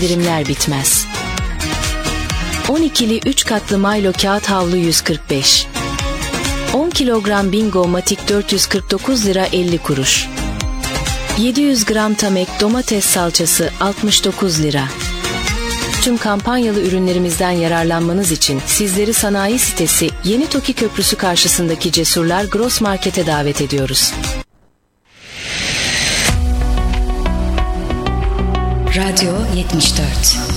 indirimler bitmez. 12'li 3 katlı Milo kağıt havlu 145. 10 kilogram Bingo Matik 449 lira 50 kuruş. 700 gram Tamek domates salçası 69 lira. Tüm kampanyalı ürünlerimizden yararlanmanız için sizleri sanayi sitesi Yeni Toki Köprüsü karşısındaki Cesurlar Gross Market'e davet ediyoruz. Radyo 74